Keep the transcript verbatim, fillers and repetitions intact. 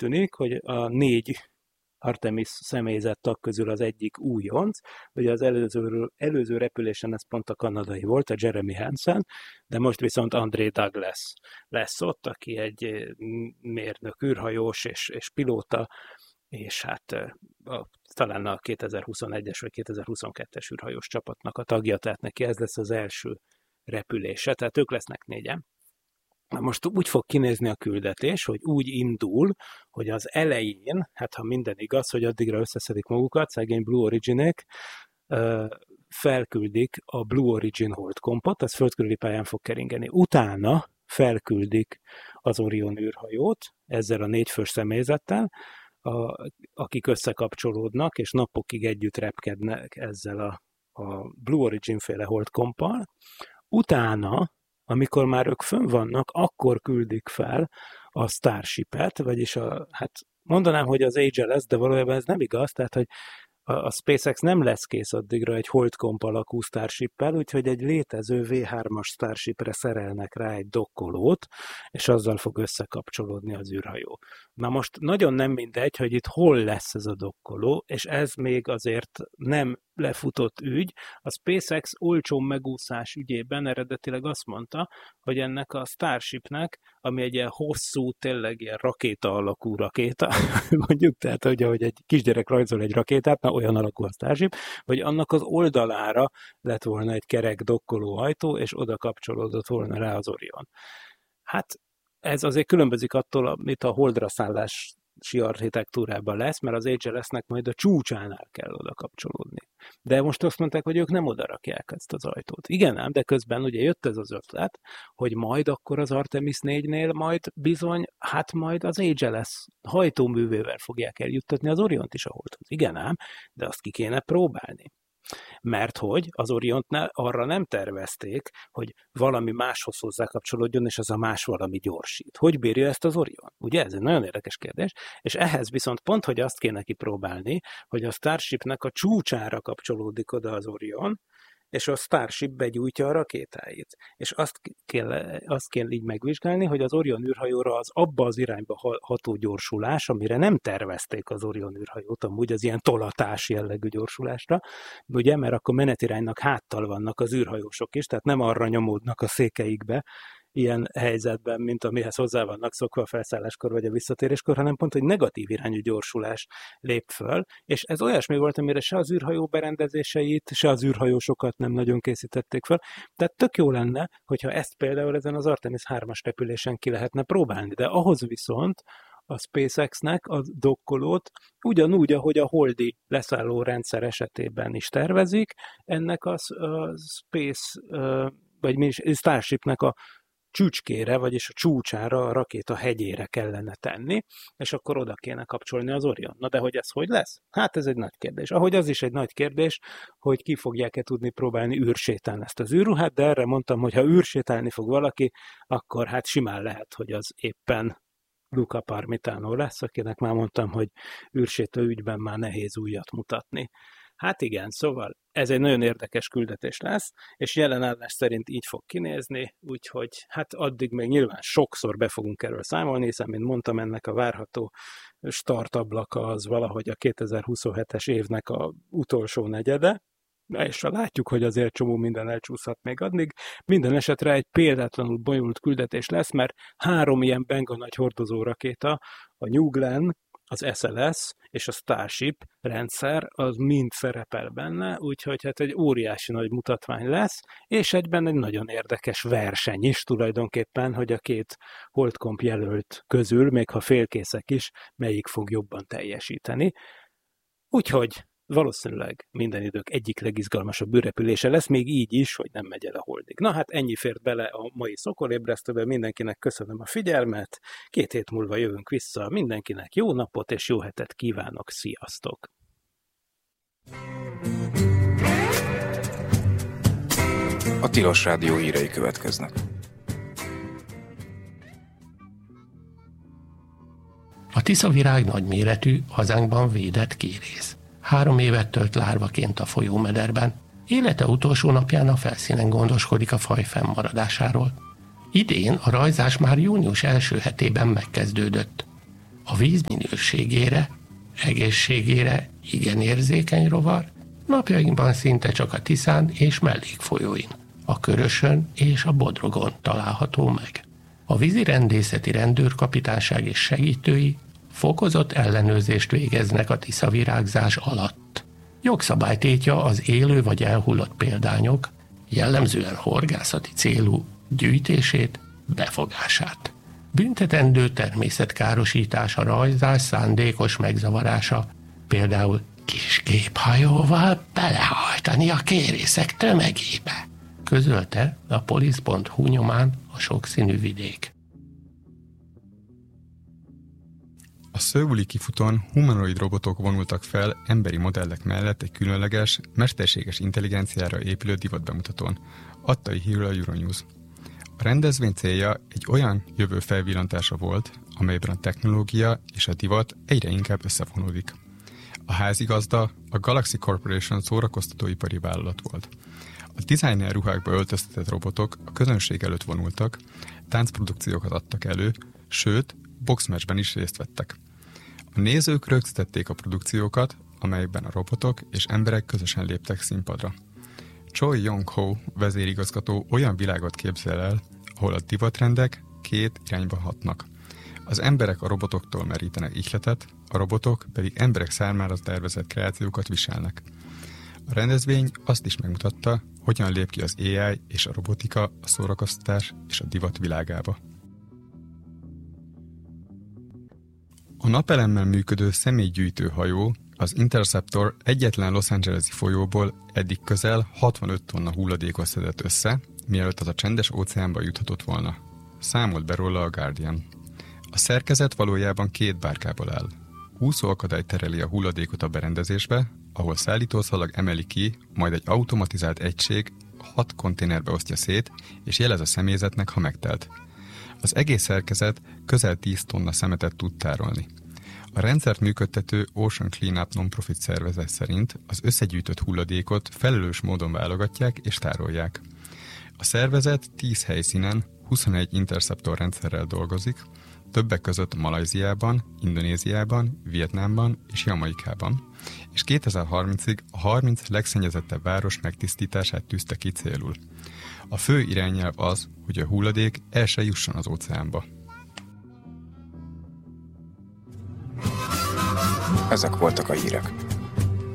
tűnik, hogy a négy Artemis személyzet tag közül az egyik újonc, ugye az előző, előző repülésen ez pont a kanadai volt, a Jeremy Hansen, de most viszont André Douglas lesz ott, aki egy mérnök, űrhajós és, és pilóta, és hát a, talán a kétezer-huszonegyes vagy kétezer-huszonkettes űrhajós csapatnak a tagja, tehát neki ez lesz az első repülése, tehát ők lesznek négyen. Most úgy fog kinézni a küldetés, hogy úgy indul, hogy az elején, hát ha minden igaz, hogy addigra összeszedik magukat, szegény Blue Origin-ek, felküldik a Blue Origin holdkompot, az földkörüli pályán fog keringeni. Utána felküldik az Orion űrhajót, ezzel a négyfős személyzettel, a, akik összekapcsolódnak, és napokig együtt repkednek ezzel a, a Blue Origin-féle holdkomppal. Utána, amikor már ők fönn vannak, akkor küldik fel a Starship-et, vagyis a, hát mondanám, hogy az Age el es, de valójában ez nem igaz, tehát, hogy a, a SpaceX nem lesz kész addigra egy holdkomp alakú Starship-el, úgyhogy egy létező vé hármas Starship-re szerelnek rá egy dokkolót, és azzal fog összekapcsolódni az űrhajó. Na most nagyon nem mindegy, hogy itt hol lesz ez a dokkoló, és ez még azért nem lefutott ügy. A SpaceX olcsó megúszás ügyében eredetileg azt mondta, hogy ennek a Starshipnek, ami egy ilyen hosszú, tényleg ilyen rakéta alakú rakéta, mondjuk, tehát hogy ahogy egy kisgyerek rajzol egy rakétát, na olyan alakú a Starship, hogy annak az oldalára lett volna egy kerek dokkoló ajtó, és oda kapcsolódott volna rá az Orion. Hát ez azért különbözik attól, amit a holdra szállás architektúrában lesz, mert az Age el es-nek majd a csúcsánál kell oda kapcsolódni. De most azt mondták, hogy ők nem oda rakják ezt az ajtót. Igen ám, de közben ugye jött ez az ötlet, hogy majd akkor az Artemis négynél majd bizony, hát majd az Age el es hajtóművével fogják eljuttatni az Oriont is a holdhoz. Igen ám, de azt ki kéne próbálni. Mert hogy az Oriontnál arra nem tervezték, hogy valami máshoz hozzákapcsolódjon, és az a más valami gyorsít. Hogy bírja ezt az Orion? Ugye ez egy nagyon érdekes kérdés, és ehhez viszont pont, hogy azt kéne kipróbálni, hogy a Starshipnek a csúcsára kapcsolódik oda az Orion, és a Starship begyújtja a rakétáit. És azt kell, azt kell így megvizsgálni, hogy az Orion űrhajóra az abba az irányba ható gyorsulás, amire nem tervezték az Orion űrhajót, amúgy az ilyen tolatás jellegű gyorsulásra, ugye, mert akkor menetiránynak háttal vannak az űrhajósok is, tehát nem arra nyomódnak a székeikbe, ilyen helyzetben, mint amihez hozzá vannak szokva a felszálláskor vagy a visszatéréskor, hanem pont, hogy negatív irányú gyorsulás lép föl, és ez olyasmi volt, amire se az űrhajó berendezéseit, se az űrhajósokat nem nagyon készítették fel. Tehát tök jó lenne, hogyha ezt például ezen az Artemis hármas repülésen ki lehetne próbálni, de ahhoz viszont a SpaceX-nek a dokkolót ugyanúgy, ahogy a holdi leszálló rendszer esetében is tervezik, ennek a, a Space, vagy mi is, Starshipnek a csücskére, vagyis a csúcsára, a rakéta hegyére kellene tenni, és akkor oda kéne kapcsolni az Orion. Na de hogy ez hogy lesz? Hát ez egy nagy kérdés. Ahogy az is egy nagy kérdés, hogy ki fogják-e tudni próbálni űrsétálni ezt az űrruhát, de erre mondtam, hogy ha űrsétálni fog valaki, akkor hát simán lehet, hogy az éppen Luca Parmitano lesz, akinek már mondtam, hogy űrsétő ügyben már nehéz újat mutatni. Hát igen, szóval ez egy nagyon érdekes küldetés lesz, és jelenállás szerint így fog kinézni, úgyhogy hát addig még nyilván sokszor be fogunk erről számolni, hiszen, mint mondtam, ennek a várható startablaka az valahogy a kétezer-huszonhetes évnek a utolsó negyede, és látjuk, hogy azért csomó minden elcsúszhat még addig. Minden esetre egy példátlanul bonyolult küldetés lesz, mert három ilyen benga nagy hordozó rakéta, a New Glenn, az es el es és a Starship rendszer, az mind szerepel benne, úgyhogy hát egy óriási nagy mutatvány lesz, és egyben egy nagyon érdekes verseny is tulajdonképpen, hogy a két holdkomp jelölt közül, még ha félkészek is, melyik fog jobban teljesíteni. Úgyhogy valószínűleg minden idők egyik legizgalmasabb űrrepülése lesz, még így is, hogy nem megy el a holdig. Na hát ennyi fért bele a mai Szokolébresztőben, mindenkinek köszönöm a figyelmet, két hét múlva jövünk vissza, mindenkinek jó napot és jó hetet kívánok, sziasztok! A Tilos Rádió hírei következnek. A tiszavirág nagyméretű, hazánkban védett kérész. Három évet tölt lárvaként a folyómederben, élete utolsó napján a felszínen gondoskodik a faj fennmaradásáról. Idén a rajzás már június első hetében megkezdődött. A víz minőségére, egészségére igen érzékeny rovar, napjainkban szinte csak a Tiszán és mellékfolyóin, a Körösön és a Bodrogon található meg. A vízirendészeti rendőrkapitányság és segítői fokozott ellenőrzést végeznek a tiszavirágzás alatt. Jogszabály tiltja az élő vagy elhullott példányok, jellemzően horgászati célú gyűjtését, befogását. Büntetendő természetkárosítása, rajzás, szándékos megzavarása, például kis géphajóval belehajtani a kérészek tömegébe, közölte a polisz pont hu nyomán a sokszínű vidék. A Szöuli kifutón humanoid robotok vonultak fel emberi modellek mellett egy különleges, mesterséges intelligenciára épülő divatbemutatón, adta hírül a Euronews. A rendezvény célja egy olyan jövő felvillantása volt, amelyben a technológia és a divat egyre inkább összefonódik. A házigazda a Galaxy Corporation szórakoztatóipari vállalat volt. A designer ruhákba öltöztetett robotok a közönség előtt vonultak, táncprodukciókat adtak elő, sőt, boxmatchben is részt vettek. A nézők rögzítették a produkciókat, amelyekben a robotok és emberek közösen léptek színpadra. Choi Yong-ho vezérigazgató olyan világot képzel el, ahol a divatrendek két irányba hatnak. Az emberek a robotoktól merítenek ihletet, a robotok pedig emberek számára tervezett kreációkat viselnek. A rendezvény azt is megmutatta, hogyan lép ki az á i és a robotika a szórakoztatás és a divat világába. A napelemmel működő személygyűjtő hajó, az Interceptor egyetlen Los Angeles-i folyóból eddig közel hatvanöt tonna hulladékot szedett össze, mielőtt az a csendes óceánba juthatott volna. Számolt be róla a Guardian. A szerkezet valójában két bárkából áll. Úszóakadály tereli a hulladékot a berendezésbe, ahol szállítószalag emeli ki, majd egy automatizált egység hat konténerbe osztja szét, és jelez a személyzetnek, ha megtelt. Az egész szerkezet közel tíz tonna szemetet tud tárolni. A rendszert működtető Ocean Cleanup non-profit szervezet szerint az összegyűjtött hulladékot felelős módon válogatják és tárolják. A szervezet tíz helyszínen huszonegy Interceptor rendszerrel dolgozik, többek között Malajziában, Indonéziában, Vietnámban és Jamaikában, és kétezer-harmincig a harminc legszennyezettebb város megtisztítását tűzte ki célul. A fő irányelv az, hogy a hulladék el se jusson az óceánba. Ezek voltak a hírek.